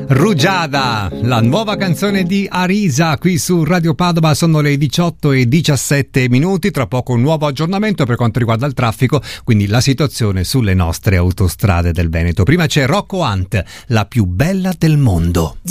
Rugiada, la nuova canzone di Arisa qui su Radio Padova. Sono le 18:17. Tra poco un nuovo aggiornamento per quanto riguarda il traffico, quindi la situazione sulle nostre autostrade del Veneto. Prima c'è Rocco Hunt, la più bella del mondo.